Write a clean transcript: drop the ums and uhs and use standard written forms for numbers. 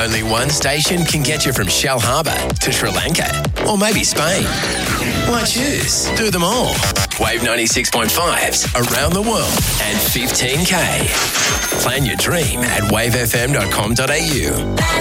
Only one station can get you from Shell Harbour to Sri Lanka, or maybe Spain. Why choose? Do them all. Wave 96.5s around the world and 15K. Plan your dream at wavefm.com.au.